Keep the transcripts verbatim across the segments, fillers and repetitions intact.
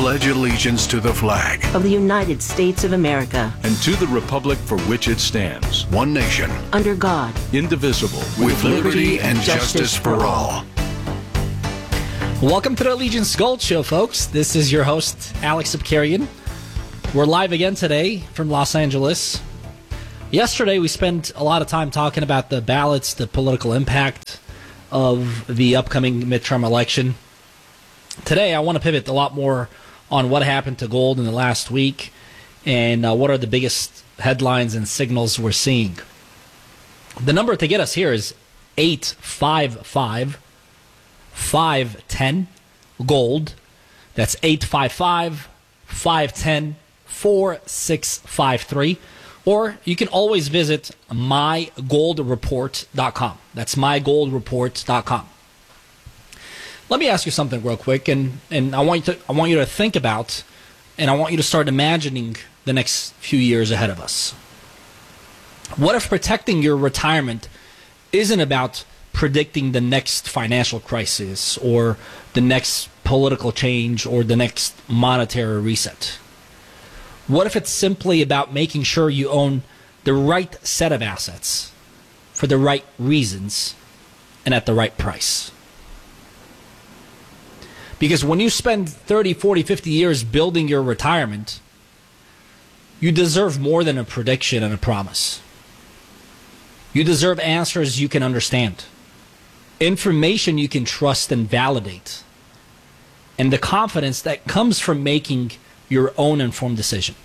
pledge allegiance to the flag of the United States of America and to the republic for which it stands, one nation, under God, indivisible, with liberty and justice for all. Welcome to the Allegiance Gold Show, folks. This is your host, Alex Abkarian. We're live again today from Los Angeles. Yesterday, we spent a lot of time talking about the ballots, the political impact of the upcoming midterm election. Today, I want to pivot a lot more on what happened to gold in the last week and uh, what are the biggest headlines and signals we're seeing. The number to get us here is eight five five, five one zero gold. That's eight five five, five one zero, four six five three. Or you can always visit my gold report dot com. That's my gold report dot com. Let me ask you something real quick, and, and I want you to I want you to think about, and I want you to start imagining the next few years ahead of us. What if protecting your retirement isn't about predicting the next financial crisis or the next political change or the next monetary reset? What if it's simply about making sure you own the right set of assets for the right reasons and at the right price? Because when you spend thirty, forty, fifty years building your retirement, you deserve more than a prediction and a promise. You deserve answers you can understand, information you can trust and validate, and the confidence that comes from making your own informed decision.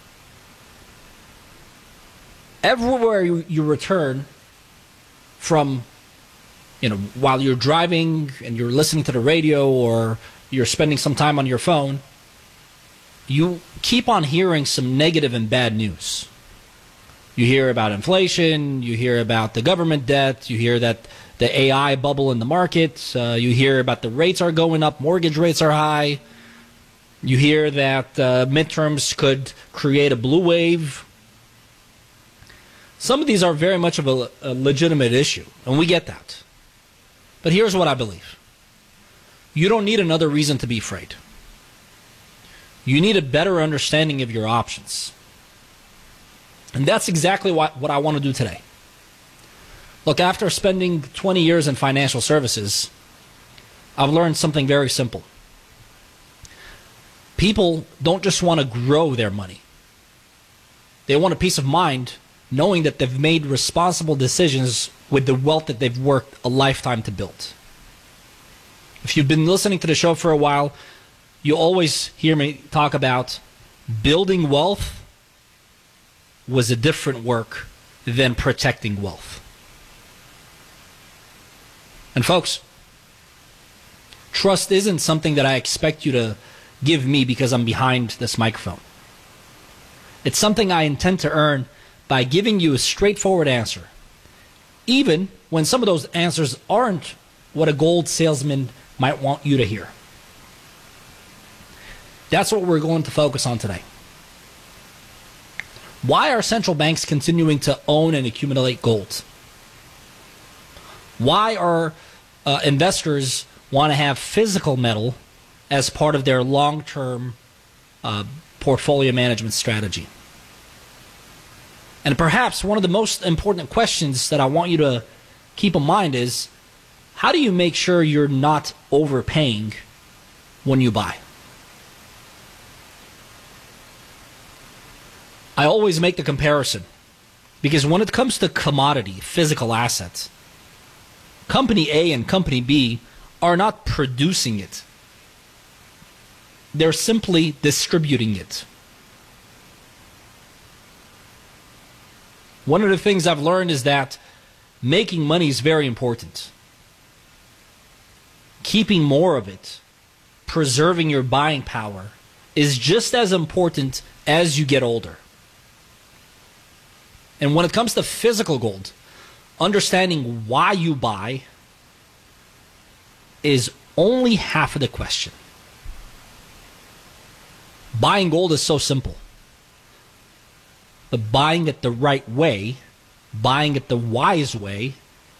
Everywhere you, you return from, you know, while you're driving and you're listening to the radio or you're spending some time on your phone, you keep on hearing some negative and bad news. You hear about inflation, you hear about the government debt, you hear that the A I bubble in the market, uh, you hear about the rates are going up, mortgage rates are high. You hear that uh, midterms could create a blue wave. Some of these are very much of a, a legitimate issue, and we get that. But here's what I believe. You don't need another reason to be afraid. You need a better understanding of your options. And that's exactly what, what I want to do today. Look, after spending twenty years in financial services, I've learned something very simple. People don't just want to grow their money. They want a peace of mind knowing that they've made responsible decisions with the wealth that they've worked a lifetime to build. If you've been listening to the show for a while, you always hear me talk about building wealth was a different work than protecting wealth. And folks, trust isn't something that I expect you to give me because I'm behind this microphone. It's something I intend to earn by giving you a straightforward answer, even when some of those answers aren't what a gold salesman might want you to hear. That's what we're going to focus on today. Why are central banks continuing to own and accumulate gold? Why are uh, investors want to have physical metal as part of their long-term uh, portfolio management strategy? And perhaps one of the most important questions that I want you to keep in mind is, how do you make sure you're not overpaying when you buy? I always make the comparison because when it comes to commodity, physical assets, Company A and Company B are not producing it. They're simply distributing it. One of the things I've learned is that making money is very important. Keeping more of it, preserving your buying power, is just as important as you get older. And when it comes to physical gold, understanding why you buy is only half of the question. Buying gold is so simple. But buying it the right way, buying it the wise way,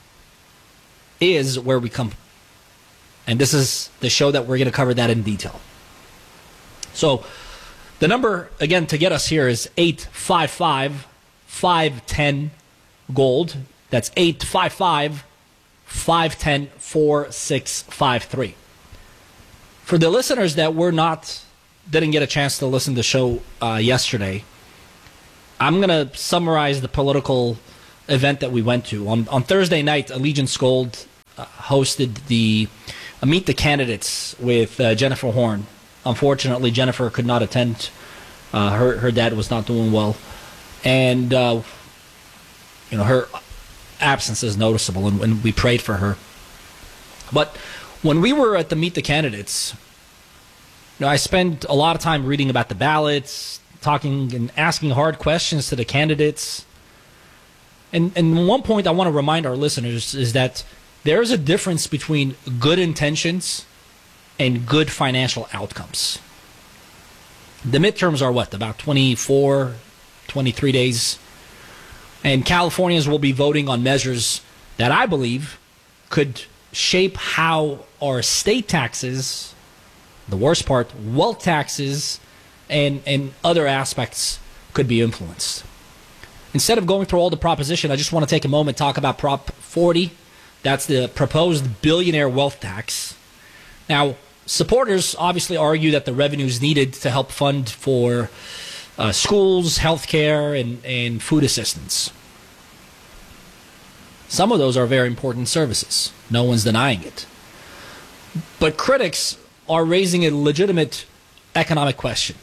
is where we come. And this is the show that we're going to cover that in detail. So the number, again, to get us here is eight five five, five one zero, GOLD. That's eight five five, five one zero, four six five three. For the listeners that were not, didn't get a chance to listen to the show uh, yesterday, I'm going to summarize the political event that we went to. On, on Thursday night, Allegiance Gold uh, hosted the uh, Meet the Candidates with uh, Jennifer Horn. Unfortunately, Jennifer could not attend. Uh, her her dad was not doing well, and uh, you know her absence is noticeable, and, and we prayed for her. But when we were at the Meet the Candidates, you know, I spent a lot of time reading about the ballots, talking and asking hard questions to the candidates. And and one point I want to remind our listeners is that there is a difference between good intentions and good financial outcomes. The midterms are what, about twenty-four, twenty-three days? And Californians will be voting on measures that I believe could shape how our state taxes, the worst part, wealth taxes, and, and other aspects could be influenced. Instead of going through all the proposition, I just want to take a moment to talk about Prop forty. That's the proposed billionaire wealth tax. Now, supporters obviously argue that the revenue is needed to help fund for uh, schools, healthcare, and, and food assistance. Some of those are very important services. No one's denying it. But critics are raising a legitimate economic question.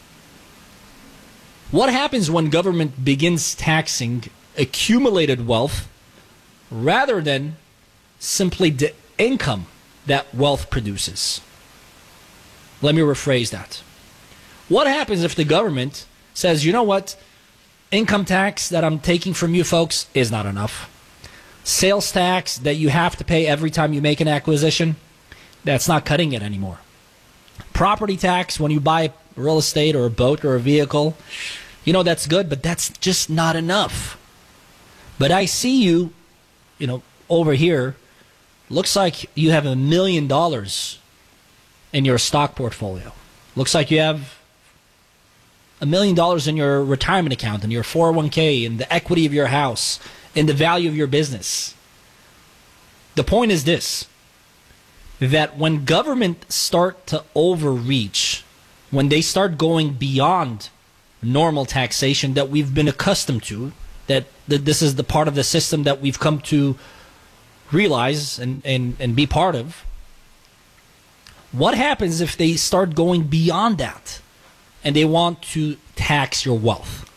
What happens when government begins taxing accumulated wealth rather than simply the income that wealth produces? Let me rephrase that. What happens if the government says, you know what, income tax that I'm taking from you folks is not enough. Sales tax that you have to pay every time you make an acquisition, that's not cutting it anymore. Property tax when you buy real estate or a boat or a vehicle, you know, that's good, but that's just not enough. But I see you, you know, over here, looks like you have a million dollars in your stock portfolio. Looks like you have a million dollars in your retirement account, in your four oh one k, in the equity of your house, in the value of your business. The point is this, that when government start to overreach, when they start going beyond normal taxation that we've been accustomed to, that, that this is the part of the system that we've come to realize and, and, and be part of, what happens if they start going beyond that and they want to tax your wealth?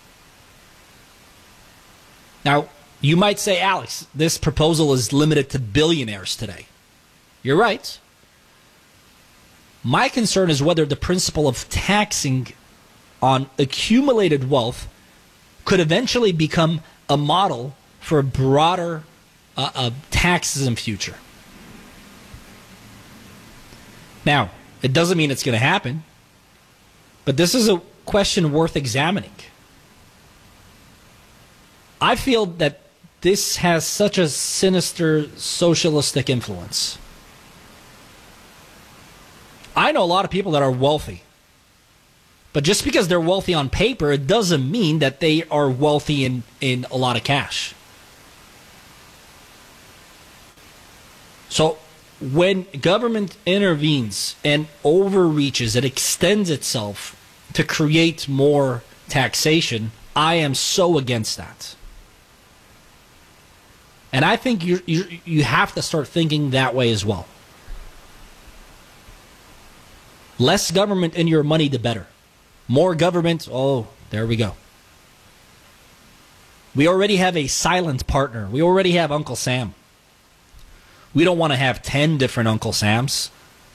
Now, you might say, Alex, this proposal is limited to billionaires today. You're right. My concern is whether the principle of taxing on accumulated wealth could eventually become a model for a broader uh, uh, taxes in future. Now, it doesn't mean it's going to happen, but this is a question worth examining. I feel that this has such a sinister socialistic influence. I know a lot of people that are wealthy, but just because they're wealthy on paper, it doesn't mean that they are wealthy in, in a lot of cash. So when government intervenes and overreaches, it extends itself to create more taxation, I am so against that. And I think you you you have to start thinking that way as well. Less government in your money, the better. More government, oh, there we go. We already have a silent partner. We already have Uncle Sam. We don't want to have ten different Uncle Sams.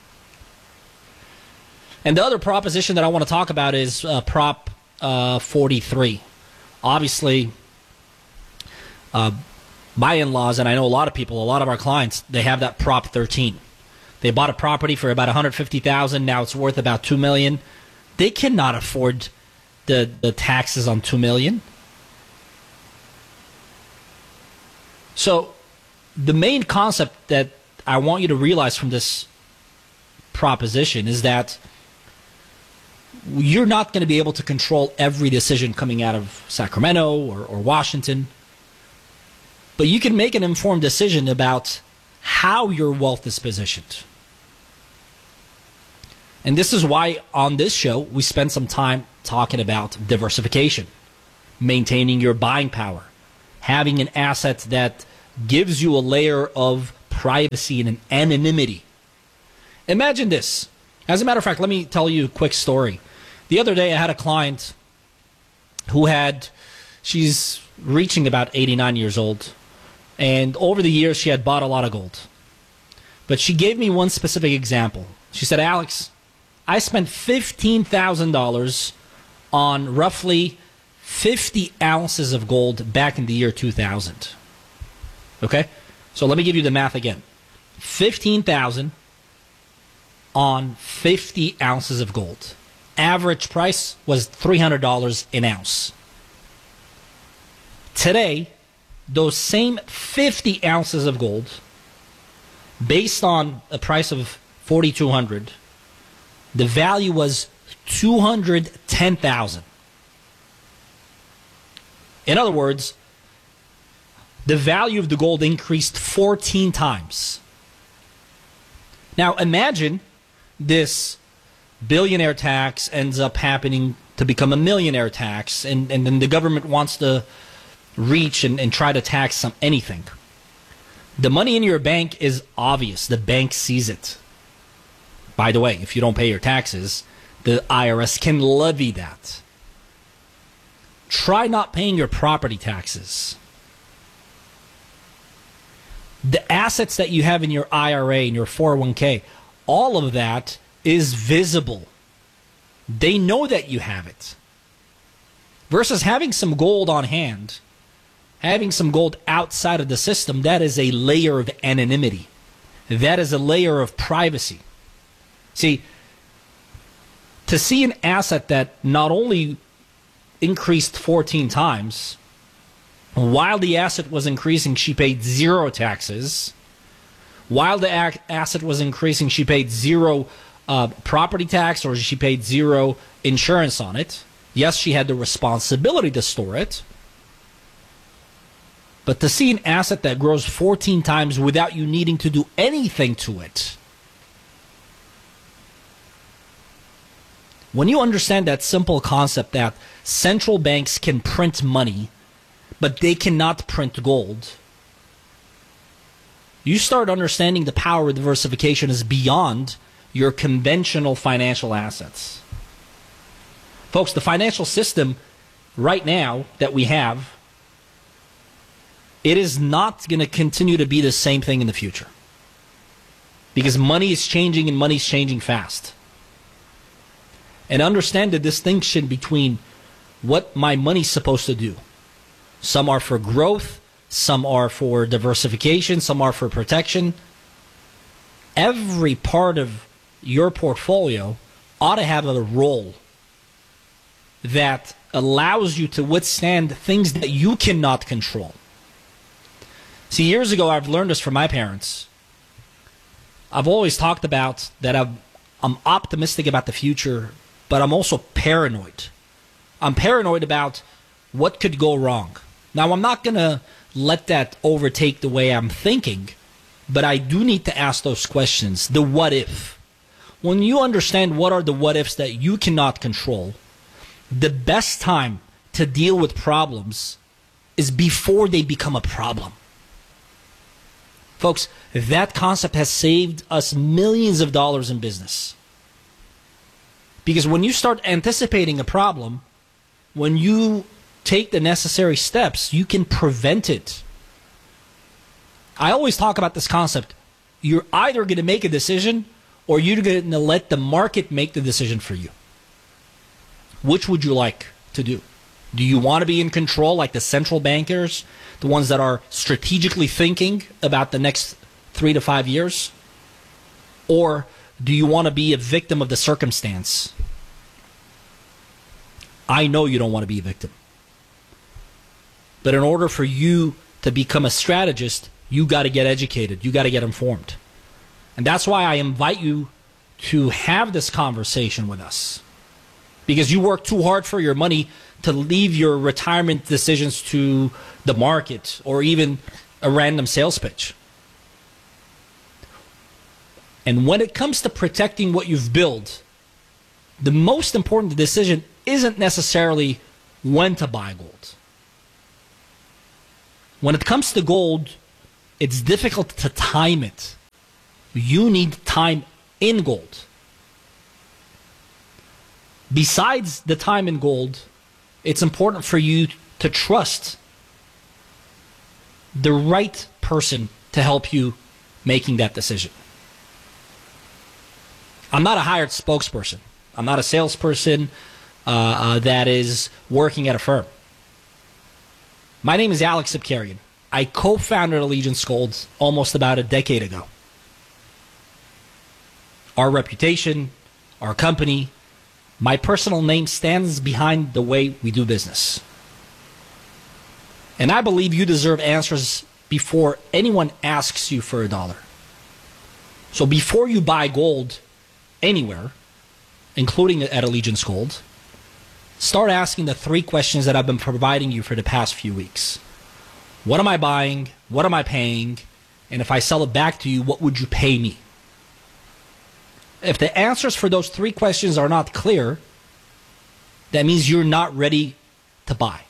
And the other proposition that I want to talk about is uh, Prop uh, forty-three. Obviously, uh, my in-laws, and I know a lot of people, a lot of our clients, they have that Prop thirteen. They bought a property for about one hundred fifty thousand dollars. Now it's worth about two million dollars. They cannot afford the, the taxes on two million dollars. So the main concept that I want you to realize from this proposition is that you're not going to be able to control every decision coming out of Sacramento or, or Washington. But you can make an informed decision about how your wealth is positioned. And this is why on this show we spend some time talking about diversification, maintaining your buying power, having an asset that gives you a layer of privacy and an anonymity. Imagine this. As a matter of fact, let me tell you a quick story. The other day I had a client who had, she's reaching about eighty-nine years old, and over the years she had bought a lot of gold. But she gave me one specific example. She said, Alex, I spent fifteen thousand dollars on roughly fifty ounces of gold back in the year two thousand. Okay? So let me give you the math again. fifteen thousand dollars on fifty ounces of gold. Average price was three hundred dollars an ounce. Today, those same fifty ounces of gold, based on a price of forty-two hundred dollars, the value was two hundred ten thousand dollars. In other words, the value of the gold increased fourteen times. Now imagine this billionaire tax ends up happening to become a millionaire tax, and, and then the government wants to reach and, and try to tax some anything. The money in your bank is obvious. The bank sees it. By the way, if you don't pay your taxes, the I R S can levy that. Try not paying your property taxes. The assets that you have in your I R A and your four oh one k, all of that is visible. They know that you have it. Versus having some gold on hand, having some gold outside of the system, that is a layer of anonymity. That is a layer of privacy. See, to see an asset that not only increased fourteen times, while the asset was increasing, she paid zero taxes. While the ac- asset was increasing, she paid zero uh, property tax, or she paid zero insurance on it. Yes, she had the responsibility to store it. But to see an asset that grows fourteen times without you needing to do anything to it, when you understand that simple concept that central banks can print money, but they cannot print gold, you start understanding the power of diversification is beyond your conventional financial assets. Folks, the financial system right now that we have, it is not going to continue to be the same thing in the future. Because money is changing, and money is changing fast. And understand the distinction between what my money's supposed to do. Some are for growth, some are for diversification, some are for protection. Every part of your portfolio ought to have a role that allows you to withstand things that you cannot control. See, years ago, I've learned this from my parents. I've always talked about that I'm, I'm optimistic about the future, but I'm also paranoid. I'm paranoid about what could go wrong. Now, I'm not going to let that overtake the way I'm thinking, but I do need to ask those questions. The what if. When you understand what are the what ifs that you cannot control, the best time to deal with problems is before they become a problem. Folks, that concept has saved us millions of dollars in business. Because when you start anticipating a problem, when you take the necessary steps, you can prevent it. I always talk about this concept. You're either going to make a decision or you're going to let the market make the decision for you. Which would you like to do? Do you want to be in control like the central bankers, the ones that are strategically thinking about the next three to five years? Or do you want to be a victim of the circumstance? I know you don't want to be a victim. But in order for you to become a strategist, you got to get educated. You got to get informed. And that's why I invite you to have this conversation with us. because you work too hard for your money to leave your retirement decisions to the market or even a random sales pitch. And when it comes to protecting what you've built, the most important decision isn't necessarily when to buy gold. When it comes to gold, it's difficult to time it. You need time in gold. Besides the time in gold, it's important for you to trust the right person to help you making that decision. I'm not a hired spokesperson. I'm not a salesperson uh, uh, that is working at a firm. My name is Alex Sipkarian. I co-founded Allegiance Gold almost about a decade ago. Our reputation, our company, my personal name stands behind the way we do business. And I believe you deserve answers before anyone asks you for a dollar. So before you buy gold anywhere, including at Allegiance Gold, start asking the three questions that I've been providing you for the past few weeks. What am I buying? What am I paying? And if I sell it back to you, what would you pay me? If the answers for those three questions are not clear, that means you're not ready to buy.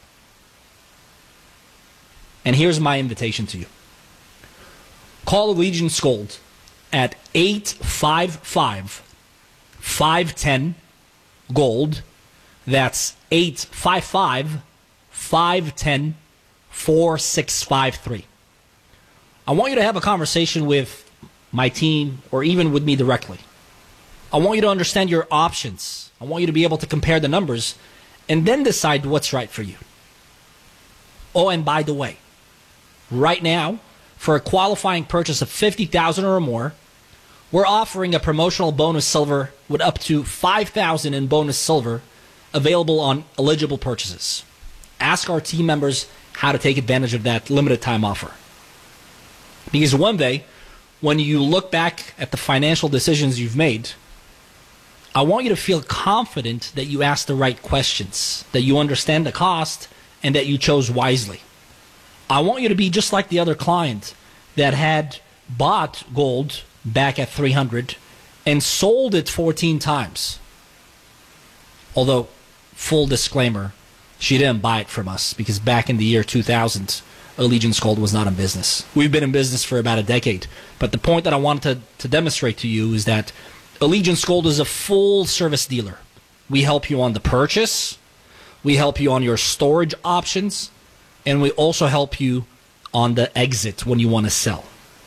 And here's my invitation to you. Call Allegiance Gold at eight five five, five one zero, GOLD. That's eight five five, five one zero, four six five three. I want you to have a conversation with my team or even with me directly. I want you to understand your options. I want you to be able to compare the numbers and then decide what's right for you. Oh, and by the way, right now, for a qualifying purchase of fifty thousand dollars or more, we're offering a promotional bonus silver with up to five thousand dollars in bonus silver available on eligible purchases. Ask our team members how to take advantage of that limited time offer. Because one day, when you look back at the financial decisions you've made, I want you to feel confident that you asked the right questions, that you understand the cost, and that you chose wisely. I want you to be just like the other client that had bought gold back at three hundred and sold it fourteen times. Although, full disclaimer, she didn't buy it from us because back in the year two thousand, Allegiance Gold was not in business. We've been in business for about a decade. But the point that I wanted to, to demonstrate to you is that Allegiance Gold is a full service dealer. We help you on the purchase, we help you on your storage options, and we also help you on the exit when you want to sell.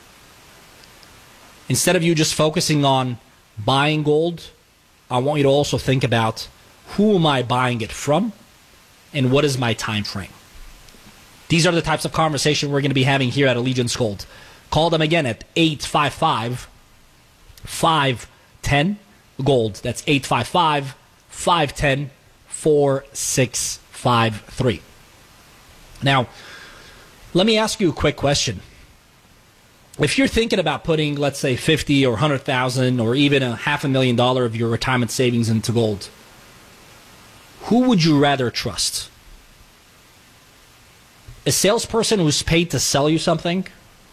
Instead of you just focusing on buying gold, I want you to also think about who am I buying it from and what is my time frame. These are the types of conversation we're going to be having here at Allegiance Gold. Call them again at eight five five, five one zero, GOLD. That's eight five five, five one zero, four six five three. Now, let me ask you a quick question. If you're thinking about putting, let's say, fifty or one hundred thousand or even a half a million dollar of your retirement savings into gold, who would you rather trust? A salesperson who's paid to sell you something,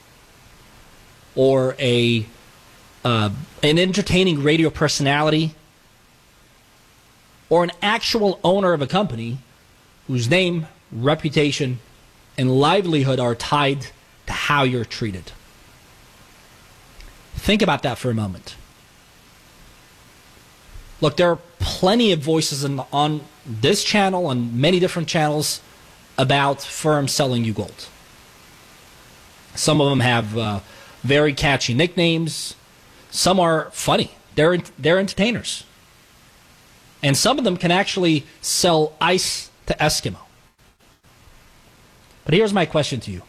or a uh, an entertaining radio personality, or an actual owner of a company whose name, reputation, and livelihood are tied to how you're treated? Think about that for a moment. Look, there are plenty of voices in, on this channel and many different channels about firms selling you gold. Some of them have uh, very catchy nicknames. Some are funny. They're they're entertainers. And some of them can actually sell ice to Eskimo. But here's my question to you.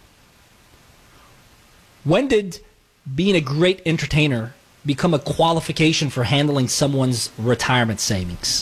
When did being a great entertainer become a qualification for handling someone's retirement savings?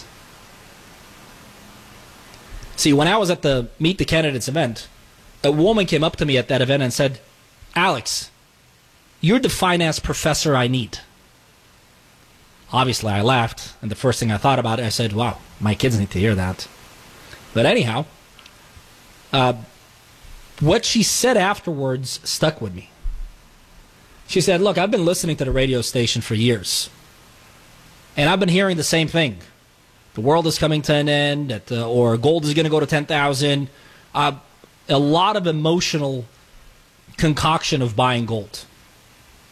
See, when I was at the Meet the Candidates event, a woman came up to me at that event and said, "Alex, you're the finance professor I need." Obviously, I laughed, and the first thing I thought about it, I said, wow, my kids need to hear that. But anyhow, uh, what she said afterwards stuck with me. She said, look, I've been listening to the radio station for years, and I've been hearing the same thing. The world is coming to an end, that, uh, or gold is going to go to ten thousand. Uh, a lot of emotional concoction of buying gold.